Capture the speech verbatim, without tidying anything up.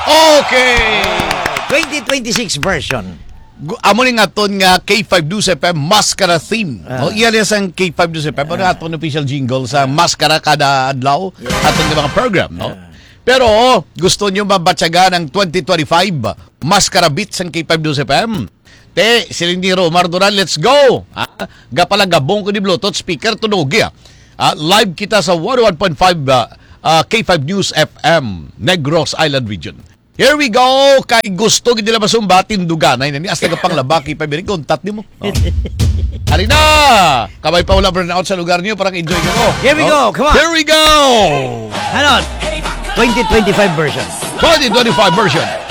Okay. twenty twenty-six version. Gu- Amo ni nga ton nga K five News F M Mascara theme. Ah. No, iyan ang K five News F M. Ano aton official jingle sa Mascara kada adlaw aton nga mga program, no? Pero gusto nyo mabatsaga ng twenty twenty-five Mascara Beats ang K five News F M? Te, Silindiro, Mardoran, let's go! Ah, gapala gabong ko ni Bluetooth speaker tunog ya. Ah, live kita sa one oh one point five uh, uh, K five News F M, Negros Island Region. Here we go! Kay gusto gid nila masumbatin duganay nani as taga panglabaki pa biri kontat nimo. Oh. Hari na! Kamay pa wala burnout sa lugar niyo parang enjoy ka ko. Here we Oh. go, come on. Here we go! Ano? twenty twenty-five version. twenty twenty-five version.